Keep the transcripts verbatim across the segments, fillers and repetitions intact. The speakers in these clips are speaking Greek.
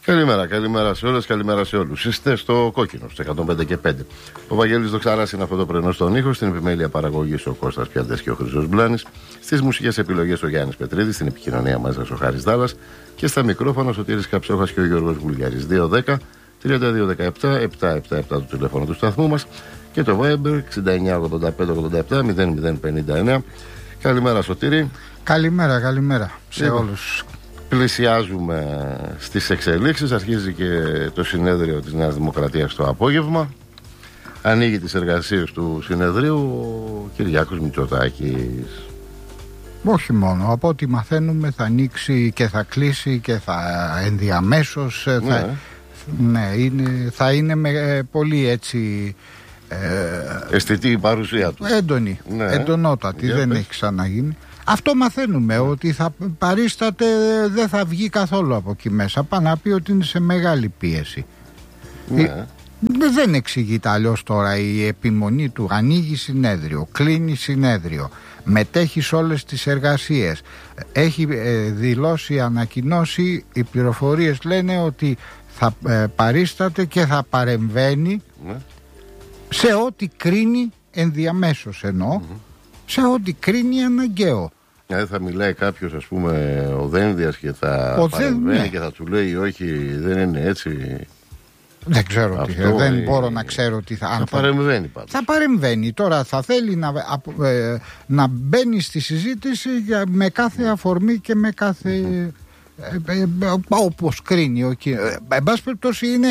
Καλημέρα, καλημέρα σε όλες, καλημέρα σε όλους. Είστε στο κόκκινο, στο εκατόν πέντε και πέντε. Ο Βαγγέλης Δοξαράς είναι αυτό το πρωινό στον ήχο, στην επιμέλεια παραγωγής ο Κώστας Πιαντές και ο Χρυσός Μπλάνης, στις μουσικές επιλογές ο Γιάννης Πετρίδης, στην επικοινωνία μαζί σας ο Χάρης Δάλλας και στα μικρόφωνα ο Σωτήρης Καψόχας και ο Γιώργος Βουλγιάρης. δύο δέκα τριάντα δύο δεκαεπτά επτακόσια εβδομήντα επτά το τηλέφωνο του σταθμού μας και το Viber εξήντα εννιά ογδόντα πέντε ογδόντα επτά μηδέν μηδέν πενήντα εννέα. Καλημέρα Σωτήρη. Καλημέρα, καλημέρα σε Είμαι. όλους. Πλησιάζουμε στις εξελίξεις. Αρχίζει και το συνέδριο της Νέας Δημοκρατίας το απόγευμα. Ανοίγει τις εργασίες του συνεδρίου ο Κυριάκος Μητσοτάκης. Όχι μόνο, από ό,τι μαθαίνουμε θα ανοίξει και θα κλείσει και θα ενδιαμέσως ναι. θα, ναι, είναι, θα είναι με πολύ έτσι ε, αισθητή η παρουσία του, έντονη, ναι. εντονότατη, δεν πες. Έχει ξαναγίνει. Αυτό μαθαίνουμε, ότι θα παρίσταται, δεν θα βγει καθόλου από εκεί μέσα. Πάνω να πει ότι είναι σε μεγάλη πίεση. Ναι. Ε, δεν εξηγείται αλλιώς τώρα η επιμονή του. Ανοίγει συνέδριο, κλείνει συνέδριο, μετέχει σε όλες τις εργασίες. Έχει ε, δηλώσει, ανακοινώσει, οι πληροφορίες λένε ότι θα ε, παρίσταται και θα παρεμβαίνει ναι. σε ό,τι κρίνει ενδιαμέσως εννοώ, mm-hmm. σε ό,τι κρίνει αναγκαίο. Δηλαδή θα μιλάει κάποιος, ας πούμε, ο Δένδιας και θα ο παρεμβαίνει ναι. και θα του λέει όχι, δεν είναι έτσι. Δεν ξέρω τι, δεν η... μπορώ να ξέρω τι θα... Θα, θα παρεμβαίνει πάντως. Θα παρεμβαίνει. Τώρα θα θέλει να, ε, να μπαίνει στη συζήτηση για, με κάθε αφορμή και με κάθε... Mm-hmm. ε, ε, ε, όπως κρίνει. Ε, εν πάση περιπτώσει είναι...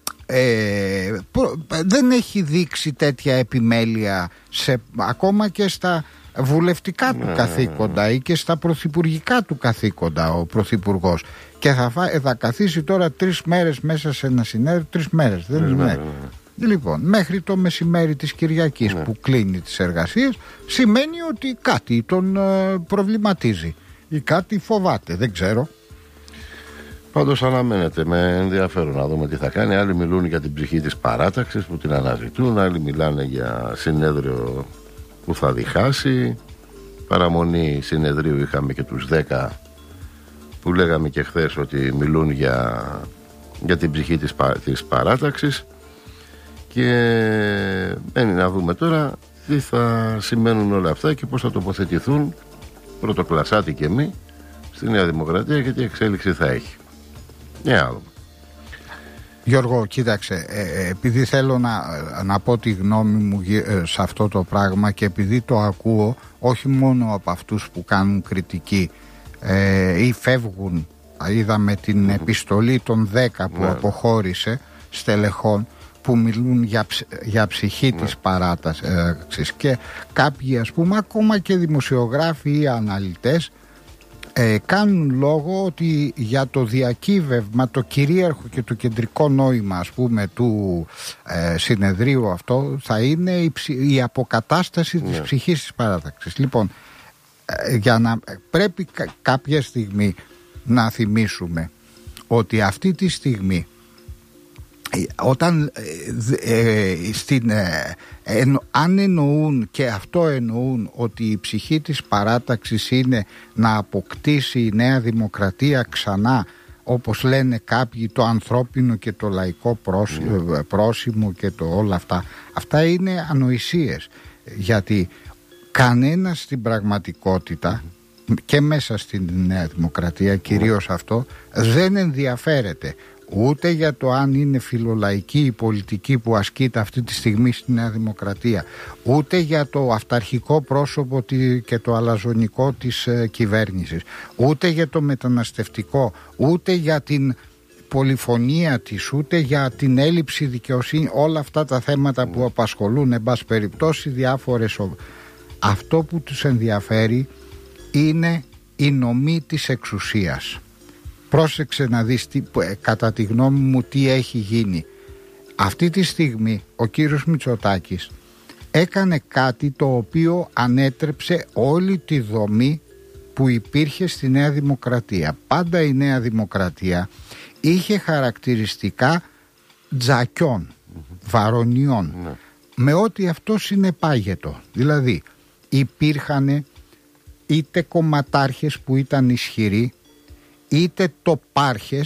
Ε, προ, δεν έχει δείξει τέτοια επιμέλεια σε, ακόμα και στα βουλευτικά του καθήκοντα ή και στα πρωθυπουργικά του καθήκοντα ο πρωθυπουργός και θα, φά, θα καθίσει τώρα τρεις μέρες μέσα σε ένα συνέδριο, τρεις μέρες δεν είναι ναι. Λοιπόν, μέχρι το μεσημέρι της Κυριακής ναι. που κλείνει τις εργασίες σημαίνει ότι κάτι τον ε, προβληματίζει ή κάτι φοβάται, δεν ξέρω. Πάντως αναμένεται με ενδιαφέρον να δούμε τι θα κάνει. Άλλοι μιλούν για την ψυχή της παράταξης που την αναζητούν, άλλοι μιλάνε για συνέδριο που θα διχάσει. Παραμονή συνεδρίου είχαμε και τους δέκα που λέγαμε και χθες ότι μιλούν για, για την ψυχή της, της παράταξης και μένει να δούμε τώρα τι θα σημαίνουν όλα αυτά και πώς θα τοποθετηθούν πρωτοκλασσάτοι και εμεί στη Νέα Δημοκρατία και τι εξέλιξη θα έχει. Yeah. Γιώργο, κοίταξε, ε, επειδή θέλω να, να πω τη γνώμη μου ε, σε αυτό το πράγμα και επειδή το ακούω όχι μόνο από αυτούς που κάνουν κριτική ε, ή φεύγουν, είδαμε την mm-hmm. επιστολή των δέκα που yeah. αποχώρησε στελεχών που μιλούν για, ψ, για ψυχή yeah. της παράταξης και κάποιοι ας πούμε ακόμα και δημοσιογράφοι ή αναλυτές Ε, κάνουν λόγο ότι για το διακύβευμα, το κυρίαρχο και το κεντρικό νόημα ας πούμε του ε, συνεδρίου αυτό θα είναι η, ψη, η αποκατάσταση yeah. της ψυχής της παράταξης. Λοιπόν, ε, για να πρέπει κα, κάποια στιγμή να θυμίσουμε ότι αυτή τη στιγμή όταν ε, ε, στην, ε, ε, αν εννοούν και αυτό εννοούν ότι η ψυχή της παράταξης είναι να αποκτήσει η Νέα Δημοκρατία ξανά όπως λένε κάποιοι το ανθρώπινο και το λαϊκό πρόσημο, mm. πρόσημο και το όλα αυτά, αυτά είναι ανοησίες γιατί κανένας στην πραγματικότητα και μέσα στην Νέα Δημοκρατία κυρίως mm. αυτό δεν ενδιαφέρεται ούτε για το αν είναι φιλολαϊκή η πολιτική που ασκείται αυτή τη στιγμή στη Νέα Δημοκρατία, ούτε για το αυταρχικό πρόσωπο και το αλαζονικό της ε, κυβέρνησης, ούτε για το μεταναστευτικό, ούτε για την πολυφωνία της, ούτε για την έλλειψη δικαιοσύνη, όλα αυτά τα θέματα που απασχολούν εν πάση περιπτώσει διάφορες. Αυτό που τους ενδιαφέρει είναι η νομή της εξουσίας. Πρόσεξε να δεις τι, κατά τη γνώμη μου τι έχει γίνει. Αυτή τη στιγμή ο κύριος Μητσοτάκης έκανε κάτι το οποίο ανέτρεψε όλη τη δομή που υπήρχε στη Νέα Δημοκρατία. Πάντα η Νέα Δημοκρατία είχε χαρακτηριστικά τζακιών, βαρονιών, ναι. με ό,τι αυτό συνεπάγετο. Δηλαδή υπήρχαν είτε κομματάρχες που ήταν ισχυροί, είτε τοπάρχες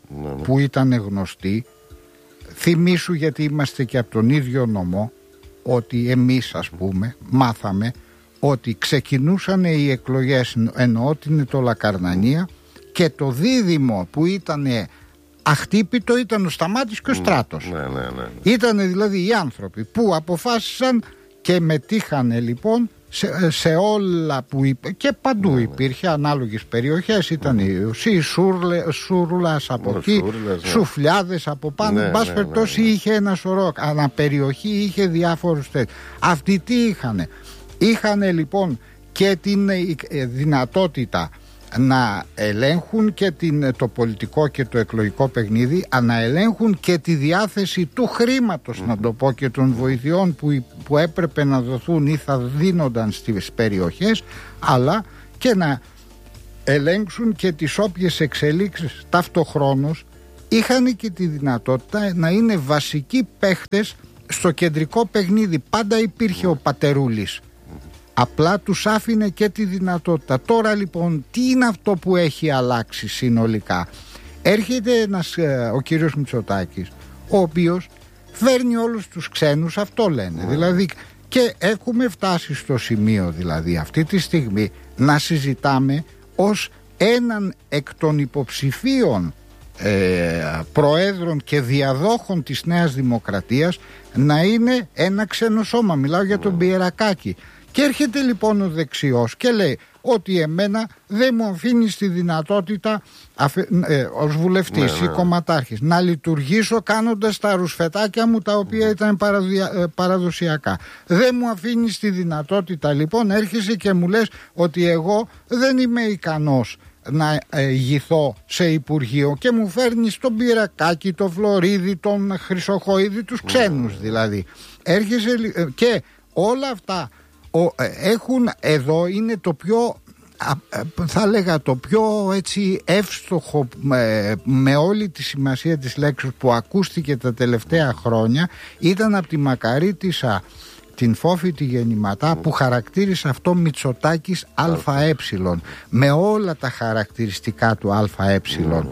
ναι, ναι. που ήταν γνωστοί. Θυμήσου, γιατί είμαστε και από τον ίδιο νομό, ότι εμείς ας πούμε μάθαμε ότι ξεκινούσαν οι εκλογές, εννοώ την Ετωλακαρνανία, και το δίδυμο που ήταν αχτύπητο ήταν ο Σταμάτης και ο Στράτος. Ναι, ναι, ναι, ναι. Ήτανε δηλαδή οι άνθρωποι που αποφάσισαν και μετήχανε λοιπόν σε, σε όλα που είπε, και παντού ναι, υπήρχε ανάλογες περιοχές. Ήταν ναι. η Ουσή, Σούρλας από ναι, εκεί, Σούρλας, ναι. Σουφλιάδες από πάνω. Εν πάση περιπτώσει είχε ένα σωρό, αναπεριοχή είχε διάφορους τέτοιους. Αυτοί τι είχανε? Είχανε λοιπόν και την δυνατότητα να ελέγχουν και την, το πολιτικό και το εκλογικό παιχνίδι, να ελέγχουν και τη διάθεση του χρήματος, mm-hmm. να το πω, και των βοηθειών που, που έπρεπε να δοθούν ή θα δίνονταν στις περιοχές, αλλά και να ελέγξουν και τις όποιες εξελίξεις. Ταυτοχρόνως είχαν και τη δυνατότητα να είναι βασικοί παίχτες στο κεντρικό παιχνίδι. Πάντα υπήρχε ο Πατερούλης, απλά τους άφηνε και τη δυνατότητα. Τώρα λοιπόν τι είναι αυτό που έχει αλλάξει συνολικά? Έρχεται ένας, ο κύριος Μητσοτάκης, ο οποίος φέρνει όλους τους ξένους, αυτό λένε. Mm. Δηλαδή, και έχουμε φτάσει στο σημείο δηλαδή αυτή τη στιγμή να συζητάμε ως έναν εκ των υποψηφίων ε, προέδρων και διαδόχων της Νέας Δημοκρατίας να είναι ένα ξένο σώμα. Μιλάω για τον Πιερακάκη. Και έρχεται λοιπόν ο δεξιός και λέει ότι εμένα δεν μου αφήνει τη δυνατότητα αφε, ε, ως βουλευτής ναι, ναι. ή κομματάρχης να λειτουργήσω κάνοντας τα ρουσφετάκια μου, τα οποία ναι. ήταν παραδια, ε, παραδοσιακά. Δεν μου αφήνει τη δυνατότητα λοιπόν, έρχεσαι και μου λες ότι εγώ δεν είμαι ικανός να ηγηθώ σε υπουργείο και μου φέρνεις τον Πιερακάκη, τον Φλωρίδη, τον Χρυσοχοίδη, τους ξένους ναι. δηλαδή. Έρχεσαι ε, και όλα αυτά Ο, έχουν εδώ, είναι το πιο, θα λέγα το πιο έτσι εύστοχο με, με όλη τη σημασία της λέξης που ακούστηκε τα τελευταία χρόνια, ήταν από τη Μακαρίτισσα την Φόφη τη Γεννηματά που χαρακτήρισε αυτό Μητσοτάκης ΑΕ, με όλα τα χαρακτηριστικά του ΑΕ.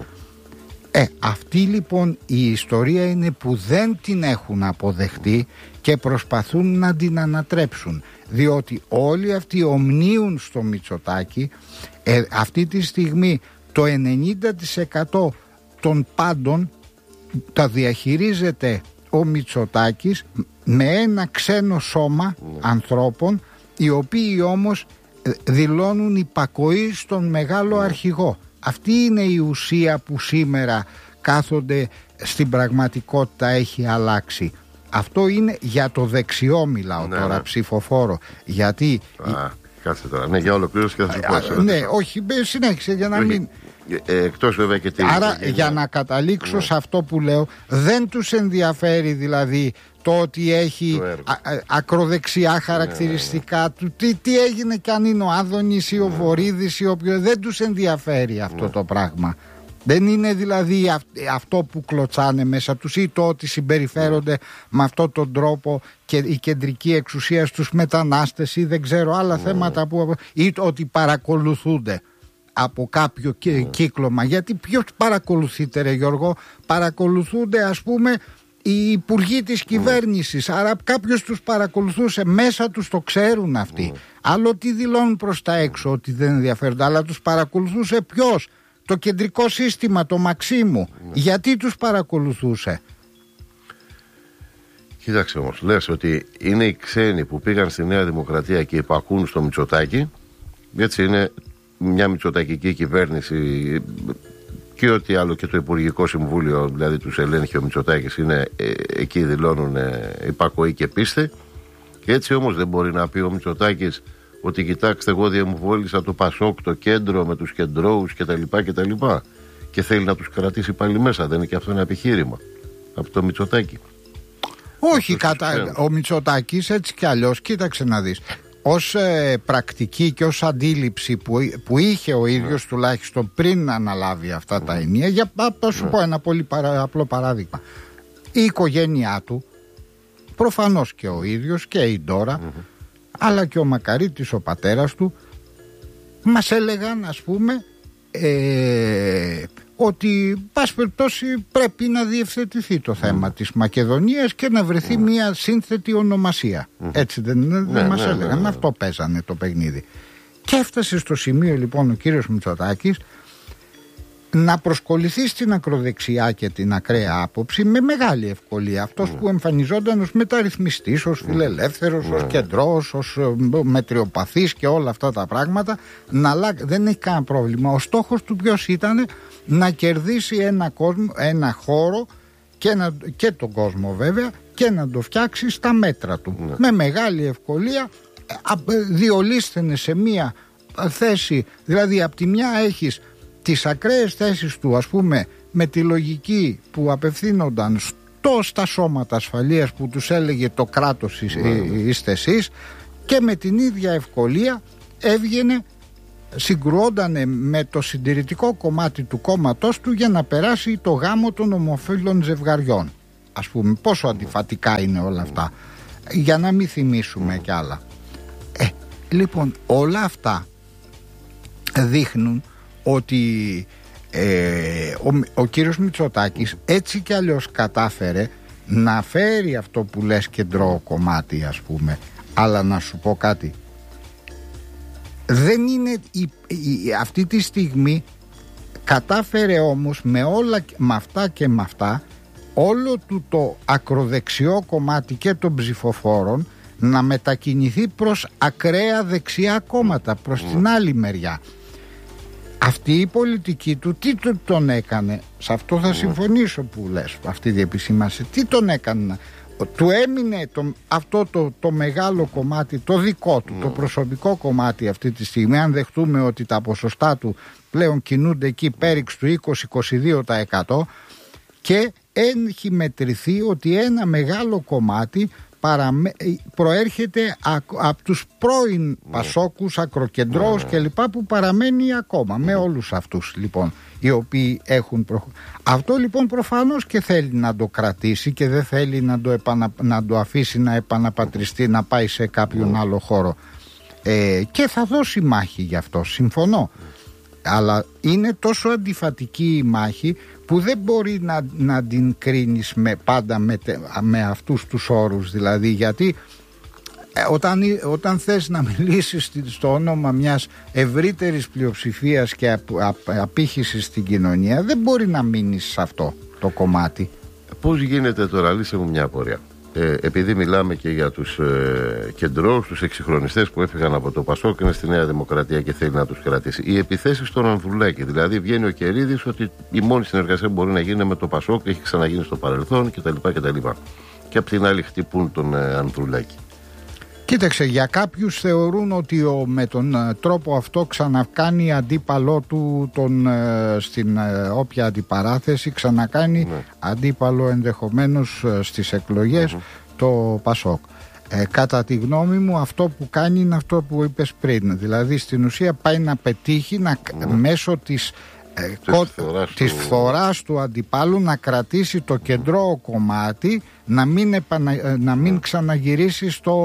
Ε, αυτή λοιπόν η ιστορία είναι που δεν την έχουν αποδεχτεί και προσπαθούν να την ανατρέψουν, διότι όλοι αυτοί ομνίουν στο Μητσοτάκη. ε, αυτή τη στιγμή το ενενήντα τοις εκατό των πάντων τα διαχειρίζεται ο Μητσοτάκης με ένα ξένο σώμα ανθρώπων, οι οποίοι όμως δηλώνουν υπακοή στον μεγάλο αρχηγό. Αυτή είναι η ουσία που σήμερα κάθονται στην πραγματικότητα, έχει αλλάξει. Αυτό είναι για το δεξιό, μιλάω ναι, τώρα ναι. ψηφοφόρο. Γιατί... Α, κάτσε τώρα, ναι, για ολοκλήρωση και θα σου πω. Ναι, όχι, συνέχισε για να μην... Ε, εκτός βέβαια και τι... Άρα για, για να καταλήξω ναι. σε αυτό που λέω, δεν τους ενδιαφέρει δηλαδή το ότι έχει α, α, ακροδεξιά χαρακτηριστικά ναι, ναι, ναι. του, τι, τι έγινε κι αν είναι ο Άδωνης ή ο ναι. Βορίδης ή όποιο, δεν τους ενδιαφέρει αυτό ναι. το πράγμα. Δεν είναι δηλαδή αυτό που κλωτσάνε μέσα τους ή το ότι συμπεριφέρονται ναι. με αυτόν τον τρόπο και η κεντρική εξουσία στους μετανάστες ή δεν ξέρω άλλα ναι. θέματα που, ή το ότι παρακολουθούνται από κάποιο ναι. κύκλωμα. Γιατί ποιος παρακολουθείται ρε Γιώργο? Παρακολουθούνται ας πούμε οι υπουργοί της κυβέρνησης. Άρα κάποιος τους παρακολουθούσε, μέσα τους το ξέρουν αυτοί. Άλλο τι δηλώνουν προς τα έξω ότι δεν ενδιαφέρονται, αλλά τους παρακολουθούσε ποιος? Το κεντρικό σύστημα, το Μαξίμου. Γιατί τους παρακολουθούσε? Κοίταξε όμως, λες ότι είναι οι ξένοι που πήγαν στη Νέα Δημοκρατία και υπακούν στο Μητσοτάκη. Έτσι είναι μια μητσοτακική κυβέρνηση και ό,τι άλλο, και το Υπουργικό Συμβούλιο, δηλαδή τους ελέγχει ο Μητσοτάκης, είναι ε, εκεί δηλώνουν ε, υπακοή και πίστη. Και έτσι όμως δεν μπορεί να πει ο Μητσοτάκης ότι κοιτάξτε, εγώ διαμβόλησα το Πασόκ, το κέντρο με τους κεντρώους κτλ. κτλ. Και θέλει να τους κρατήσει πάλι μέσα. Δεν είναι και αυτό ένα επιχείρημα από το Μητσοτάκη? Όχι, κατά, ο Μητσοτάκης έτσι κι αλλιώς, κοίταξε να δεις, ως ε, πρακτική και ως αντίληψη που, που είχε ο ίδιος yeah. τουλάχιστον πριν αναλάβει αυτά yeah. τα ενία, για να σου yeah. πω ένα πολύ παρα, απλό παράδειγμα. Η οικογένειά του, προφανώς και ο ίδιος και η Ντόρα, mm-hmm. αλλά και ο Μακαρίτης ο πατέρας του, μας έλεγαν ας πούμε ε, ότι πάση περιπτώσει πρέπει να διευθετηθεί το θέμα mm. της Μακεδονίας και να βρεθεί mm. μια σύνθετη ονομασία. Mm. Έτσι δεν, δεν ναι, μας ναι, έλεγαν, ναι, ναι. αυτό παίζανε το παιχνίδι. Και έφτασε στο σημείο λοιπόν ο κύριος Μητσοτάκης να προσκοληθεί στην ακροδεξιά και την ακραία άποψη με μεγάλη ευκολία. Αυτός mm. που εμφανιζόταν ως μεταρρυθμιστής, ως φιλελεύθερος, mm. ως κεντρός, ως μετριοπαθής και όλα αυτά τα πράγματα, να, δεν έχει κανένα πρόβλημα. Ο στόχος του ποιος ήταν? Να κερδίσει ένα, κόσμο, ένα χώρο και, να, και τον κόσμο βέβαια και να το φτιάξει στα μέτρα του. Mm. Με μεγάλη ευκολία διολύσθενε σε μία θέση, δηλαδή από τη μια έχεις τις ακραίες θέσεις του, ας πούμε, με τη λογική που απευθύνονταν στο, στα σώματα ασφαλείας που τους έλεγε το κράτος είστε εσείς, και με την ίδια ευκολία έβγαινε, συγκρουόντανε με το συντηρητικό κομμάτι του κόμματός του για να περάσει το γάμο των ομοφύλων ζευγαριών. Ας πούμε, πόσο αντιφατικά είναι όλα αυτά, για να μην θυμίσουμε κι άλλα. Ε, λοιπόν, όλα αυτά δείχνουν ότι ε, ο, ο κύριος Μητσοτάκης έτσι κι αλλιώς κατάφερε να φέρει αυτό που λες κεντρό κομμάτι, ας πούμε. Αλλά να σου πω κάτι, δεν είναι η, η, αυτή τη στιγμή κατάφερε όμως με όλα, με αυτά και με αυτά, όλο του το ακροδεξιό κομμάτι και των ψηφοφόρων να μετακινηθεί προς ακραία δεξιά κόμματα, προς την άλλη μεριά. Αυτή η πολιτική του τι τον έκανε? Σε αυτό θα συμφωνήσω που λες, αυτή η επισήμανση. Τι τον έκανε? Του έμεινε το, αυτό το, το μεγάλο κομμάτι, το δικό του, το προσωπικό κομμάτι αυτή τη στιγμή, αν δεχτούμε ότι τα ποσοστά του πλέον κινούνται εκεί πέριξ του είκοσι με είκοσι δύο τοις εκατό, και έχει μετρηθεί ότι ένα μεγάλο κομμάτι παραμε... προέρχεται από τους πρώην Πασόκους, ακροκεντρώους κλπ, που παραμένει ακόμα με όλους αυτούς λοιπόν οι οποίοι έχουν προχ... Αυτό λοιπόν προφανώς και θέλει να το κρατήσει και δεν θέλει να το, επανα... να το αφήσει να επαναπατριστεί, να πάει σε κάποιον άλλο χώρο, ε, και θα δώσει μάχη γι' αυτό, συμφωνώ, αλλά είναι τόσο αντιφατική η μάχη που δεν μπορεί να, να την κρίνεις με, πάντα με, με αυτούς τους όρους, δηλαδή, γιατί ε, όταν, όταν θες να μιλήσεις στο όνομα μιας ευρύτερης πλειοψηφίας και απ, απ, απήχησης στην κοινωνία, δεν μπορεί να μείνεις σε αυτό το κομμάτι. Πώς γίνεται τώρα, λύσε μου μια απορία. Ε, επειδή μιλάμε και για τους ε, κεντρώους, τους εξυγχρονιστές που έφυγαν από το Πασόκ και είναι στη Νέα Δημοκρατία και θέλει να τους κρατήσει. Οι επιθέσεις στον Ανδρουλάκη, δηλαδή βγαίνει ο Κερίδης ότι η μόνη συνεργασία που μπορεί να γίνει με το Πασόκ έχει ξαναγίνει στο παρελθόν κτλ. κτλ. Και απ' την άλλη χτυπούν τον ε, Ανδρουλάκη. Κοίταξε, για κάποιους θεωρούν ότι ο, με τον ε, τρόπο αυτό ξανακάνει αντίπαλό του τον, ε, στην ε, όποια αντιπαράθεση, ξανακάνει ναι. αντίπαλο ενδεχομένως ε, στις εκλογές mm-hmm. το Πασόκ. Ε, κατά τη γνώμη μου αυτό που κάνει είναι αυτό που είπες πριν, δηλαδή στην ουσία πάει να πετύχει να, mm. μέσω της Ε, της, κο... φθοράς της του... φθοράς του αντιπάλου να κρατήσει το κεντρό κομμάτι, να μην, επανα... να μην ξαναγυρίσει στο,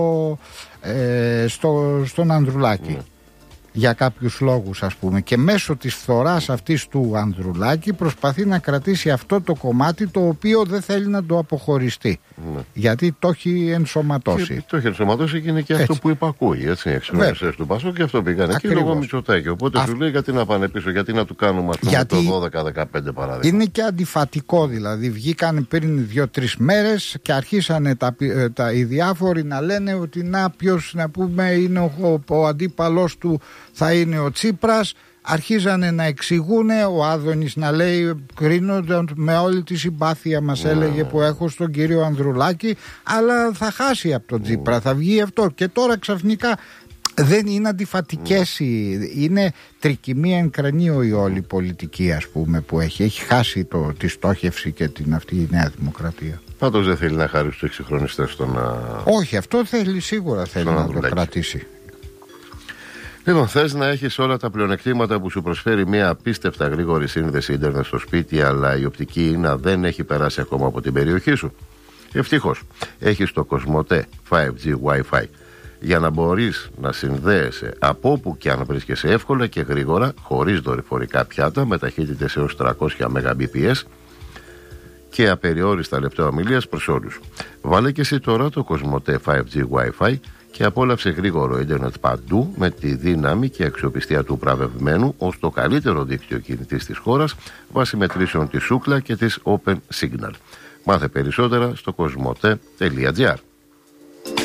ε, στο, στον Ανδρουλάκη mm. για κάποιους λόγους, ας πούμε, και μέσω της φθοράς αυτής του Ανδρουλάκη προσπαθεί να κρατήσει αυτό το κομμάτι το οποίο δεν θέλει να το αποχωριστεί mm. γιατί το έχει ενσωματώσει και το έχει ενσωματώσει και είναι και έτσι. Αυτό που υπακούει, έτσι, εξωτερικές του Πασόκ, και αυτό πήγανε και λόγω Μητσοτάκη, οπότε Α... σου λέει γιατί να πάνε πίσω, γιατί να του κάνουμε ας πούμε γιατί... το δώδεκα δεκαπέντε παράδειγμα. Είναι και αντιφατικό, δηλαδή βγήκαν πριν δύο-τρεις μέρες και αρχίσανε τα, τα, οι διάφοροι να λένε ότι να ποιος να πούμε είναι ο, ο, ο αντίπαλος του θα είναι ο Τσίπρας. Αρχίζανε να εξηγούν, ο Άδωνης να λέει κρίνονταν με όλη τη συμπάθεια μας έλεγε που έχω στον κύριο Ανδρουλάκη, αλλά θα χάσει από τον Τσίπρα, θα βγει αυτό, και τώρα ξαφνικά δεν είναι αντιφατικές, είναι τρικυμία εν κρανίο η όλη πολιτική, ας πούμε, που έχει, έχει χάσει το, τη στόχευση και την αυτή η Νέα Δημοκρατία. Πάντως δεν θέλει να χαρίσει τους εξυγχρονιστές στον... Όχι, αυτό θέλει, σίγουρα θέλει να το κρατήσει. Λοιπόν, θες να έχεις όλα τα πλεονεκτήματα που σου προσφέρει μια απίστευτα γρήγορη σύνδεση ίντερνετ στο σπίτι, αλλά η οπτική ίνα δεν έχει περάσει ακόμα από την περιοχή σου? Ευτυχώς, έχεις το Κοσμοτέ φάιβ τζι Wi-Fi. για να μπορείς να συνδέεσαι από όπου και αν βρίσκεσαι εύκολα και γρήγορα, χωρίς δορυφορικά πιάτα, με ταχύτητες έως τριακόσια Mbps και απεριόριστα λεπτά ομιλίας προς όλους. Βάλε και εσύ τώρα το Κοσμοτέ φάιβ τζι Wi-Fi και απόλαυσε γρήγορο ίντερνετ παντού με τη δύναμη και αξιοπιστία του βραβευμένου ως το καλύτερο δίκτυο κινητής της χώρας βάσει μετρήσεων της Ookla και της Open Signal. Μάθε περισσότερα στο κοσμοτέ τελεία τζι άρ.